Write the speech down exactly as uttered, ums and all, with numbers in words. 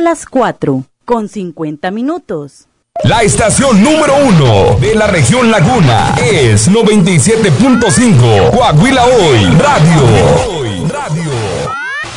las cuatro, con cincuenta minutos. La estación número uno de la región Laguna es noventa y siete punto cinco Coahuila Hoy Radio.